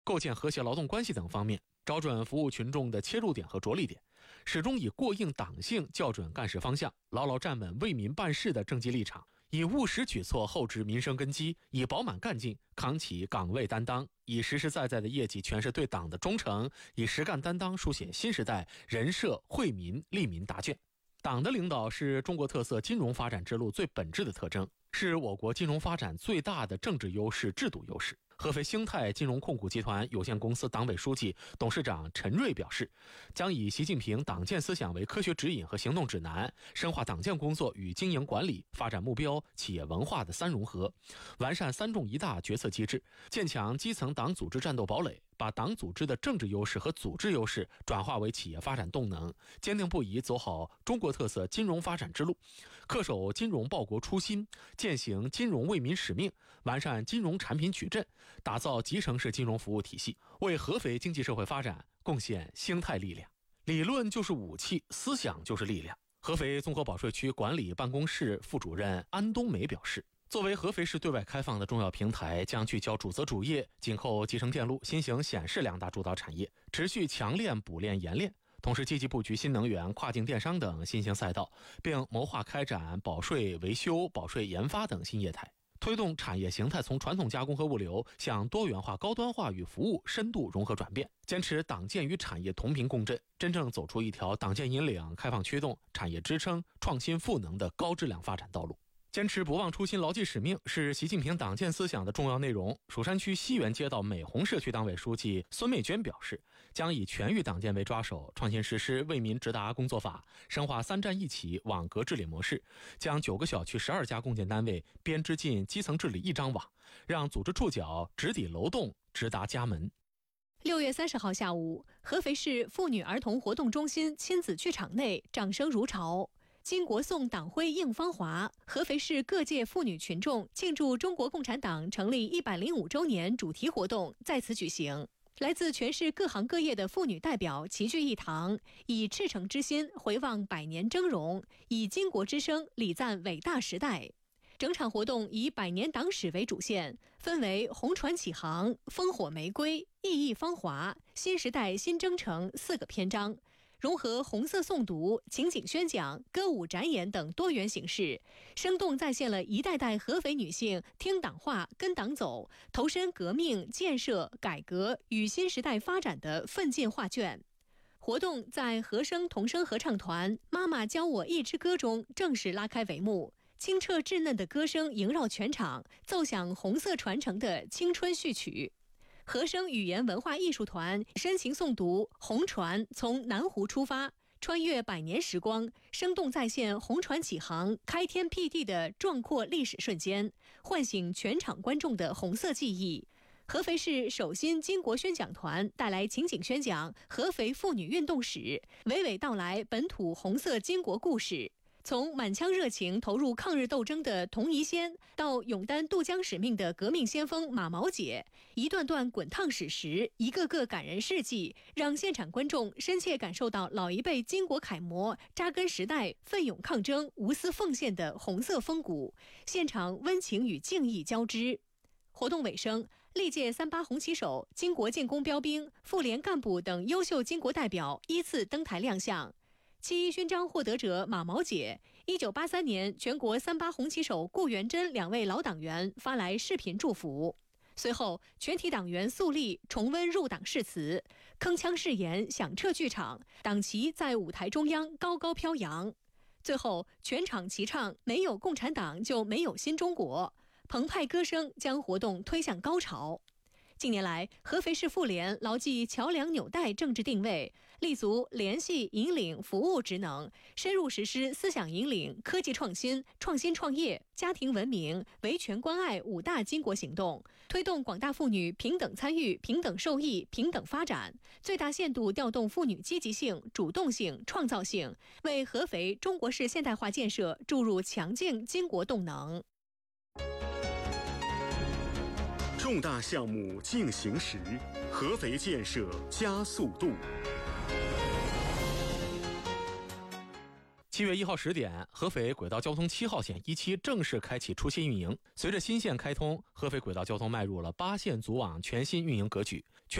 构建和谐劳动关系等方面，找准服务群众的切入点和着力点，始终以过硬党性校准干事方向，牢牢站稳为民办事的政绩立场，以务实举措厚植民生根基，以饱满干劲扛起岗位担当，以实实在在的业绩诠释对党的忠诚，以实干担当书写新时代人社惠民利民答卷。党的领导是中国特色金融发展之路最本质的特征，是我国金融发展最大的政治优势、制度优势。合肥兴泰金融控股集团有限公司党委书记、董事长陈瑞表示，将以习近平党建思想为科学指引和行动指南，深化党建工作与经营管理、发展目标、企业文化的三融合，完善三重一大决策机制，建强基层党组织战斗堡垒，把党组织的政治优势和组织优势转化为企业发展动能，坚定不移走好中国特色金融发展之路，恪守金融报国初心，践行金融为民使命，完善金融产品矩阵，打造集成式金融服务体系，为合肥经济社会发展贡献兴泰力量。理论就是武器，思想就是力量。合肥综合保税区管理办公室副主任安东梅表示，作为合肥市对外开放的重要平台，将聚焦主责主业、紧扣集成电路、新型显示两大主导产业，持续强链补链研炼，同时积极布局新能源、跨境电商等新型赛道，并谋划开展保税维修、保税研发等新业态，推动产业形态从传统加工和物流向多元化、高端化与服务深度融合转变，坚持党建与产业同频共振，真正走出一条党建引领、开放驱动、产业支撑、创新赋能的高质量发展道路。坚持不忘初心、牢记使命是习近平党建思想的重要内容。蜀山区西园街道美红社区党委书记孙美娟表示，将以全域党建为抓手，创新实施为民直达工作法，深化三站一起网格治理模式，将9个小区12家共建单位编织进基层治理一张网，让组织触角直抵楼栋，直达家门。 6月30号下午，合肥市妇女儿童活动中心亲子剧场内掌声如潮。经国颂党徽映芳华，合肥市各界妇女群众庆祝中国共产党成立105周年主题活动在此举行。来自全市各行各业的妇女代表齐聚一堂，以赤诚之心回望百年峥嵘，以巾帼之声礼赞伟大时代。整场活动以百年党史为主线，分为红船启航、烽火玫瑰、熠熠芳华、新时代新征程4个篇章，融合红色诵读、情景宣讲、歌舞展演等多元形式，生动再现了一代代合肥女性听党话、跟党走，投身革命、建设、改革与新时代发展的奋进画卷。活动在和声童声合唱团《妈妈教我一支歌》中正式拉开帷幕。清澈稚嫩的歌声萦绕全场，奏响红色传承的青春序曲。和声语言文化艺术团深情诵读《红船从南湖出发》，穿越百年时光，生动再现红船启航、开天辟地的壮阔历史瞬间，唤醒全场观众的红色记忆。合肥市首新巾帼宣讲团带来情景宣讲合肥妇女运动史，娓娓道来本土红色巾帼故事。从满腔热情投入抗日斗争的童怡仙，到勇担渡江使命的革命先锋马毛姐，一段段滚烫史实，一个个感人事迹，让现场观众深切感受到老一辈巾帼楷模扎根时代、奋勇抗争、无私奉献的红色风骨，现场温情与敬意交织。活动尾声，历届38红旗手、巾帼建功标兵、妇联干部等优秀巾帼代表依次登台亮相。7·1勋章获得者马毛姐，1983年全国38红旗手顾元珍2位老党员发来视频祝福。随后，全体党员肃立，重温入党誓词，铿锵誓言响彻剧场，党旗在舞台中央高高飘扬。最后，全场齐唱“没有共产党就没有新中国”，澎湃歌声将活动推向高潮。近年来，合肥市妇联牢记桥梁纽带政治定位，立足联系引领服务职能，深入实施思想引领、科技创新、创新创业、家庭文明、维权关爱5大巾帼行动，推动广大妇女平等参与、平等受益、平等发展，最大限度调动妇女积极性、主动性、创造性，为合肥中国式现代化建设注入强劲巾帼动能。 重大项目进行时，合肥建设加速度。 7月1号10点，合肥轨道交通7号线1期正式开启出线运营。随着新线开通，合肥轨道交通迈入了8线组网全新运营格局。